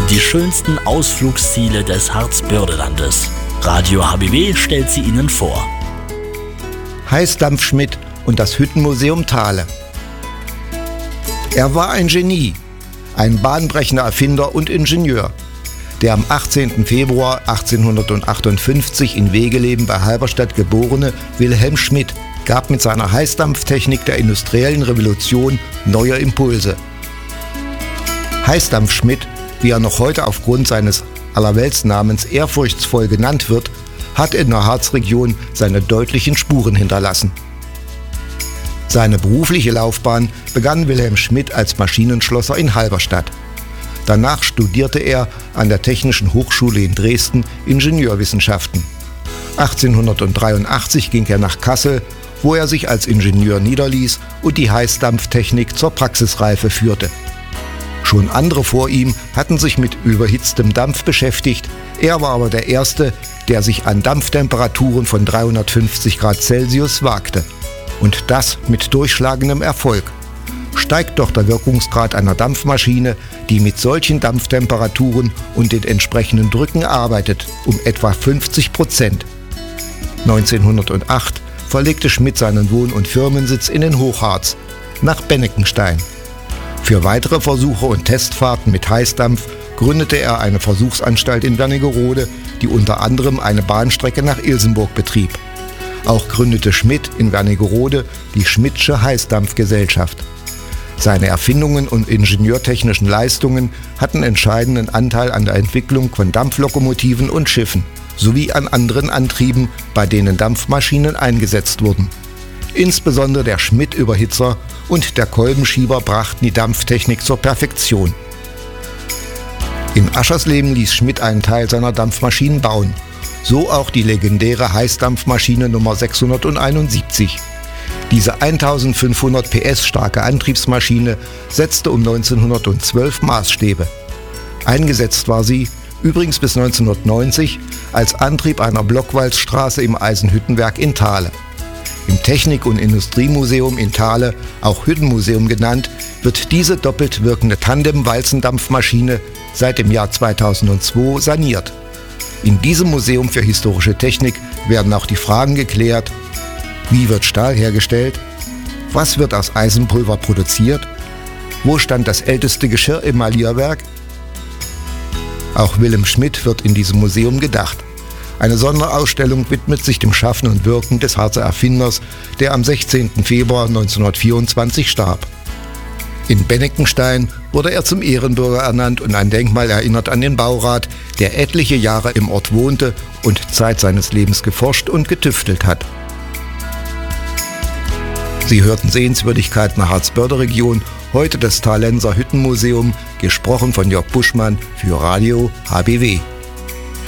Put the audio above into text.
Die schönsten Ausflugsziele des Harzbördelandes. Radio HBW stellt sie Ihnen vor. Heißdampf Schmidt und das Hüttenmuseum Thale. Er war ein Genie, ein bahnbrechender Erfinder und Ingenieur. Der am 18. Februar 1858 in Wegeleben bei Halberstadt geborene Wilhelm Schmidt gab mit seiner Heißdampftechnik der industriellen Revolution neue Impulse. Heißdampf Schmidt, wie er noch heute aufgrund seines Allerweltsnamens ehrfurchtsvoll genannt wird, hat in der Harzregion seine deutlichen Spuren hinterlassen. Seine berufliche Laufbahn begann Wilhelm Schmidt als Maschinenschlosser in Halberstadt. Danach studierte er an der Technischen Hochschule in Dresden Ingenieurwissenschaften. 1883 ging er nach Kassel, wo er sich als Ingenieur niederließ und die Heißdampftechnik zur Praxisreife führte. Schon andere vor ihm hatten sich mit überhitztem Dampf beschäftigt, er war aber der Erste, der sich an Dampftemperaturen von 350 Grad Celsius wagte. Und das mit durchschlagendem Erfolg. Steigt doch der Wirkungsgrad einer Dampfmaschine, die mit solchen Dampftemperaturen und den entsprechenden Drücken arbeitet, um etwa 50%. 1908 verlegte Schmidt seinen Wohn- und Firmensitz in den Hochharz, nach Benneckenstein. Für weitere Versuche und Testfahrten mit Heißdampf gründete er eine Versuchsanstalt in Wernigerode, die unter anderem eine Bahnstrecke nach Ilsenburg betrieb. Auch gründete Schmidt in Wernigerode die Schmidtsche Heißdampfgesellschaft. Seine Erfindungen und ingenieurtechnischen Leistungen hatten entscheidenden Anteil an der Entwicklung von Dampflokomotiven und Schiffen, sowie an anderen Antrieben, bei denen Dampfmaschinen eingesetzt wurden. Insbesondere der Schmidt-Überhitzer und der Kolbenschieber brachten die Dampftechnik zur Perfektion. In Aschersleben ließ Schmidt einen Teil seiner Dampfmaschinen bauen, so auch die legendäre Heißdampfmaschine Nummer 671. Diese 1500 PS starke Antriebsmaschine setzte um 1912 Maßstäbe. Eingesetzt war sie, übrigens bis 1990, als Antrieb einer Blockwalzstraße im Eisenhüttenwerk in Thale. Im Technik- und Industriemuseum in Thale, auch Hüttenmuseum genannt, wird diese doppelt wirkende Tandem-Walzendampfmaschine seit dem Jahr 2002 saniert. In diesem Museum für historische Technik werden auch die Fragen geklärt: Wie wird Stahl hergestellt? Was wird aus Eisenpulver produziert? Wo stand das älteste Geschirremalierwerk? Auch Wilhelm Schmidt wird in diesem Museum gedacht. Eine Sonderausstellung widmet sich dem Schaffen und Wirken des Harzer Erfinders, der am 16. Februar 1924 starb. In Benneckenstein wurde er zum Ehrenbürger ernannt und ein Denkmal erinnert an den Baurat, der etliche Jahre im Ort wohnte und Zeit seines Lebens geforscht und getüftelt hat. Sie hörten Sehenswürdigkeiten der Harzbörde-Region, heute das Thalenser Hüttenmuseum, gesprochen von Jörg Buschmann für Radio HBW.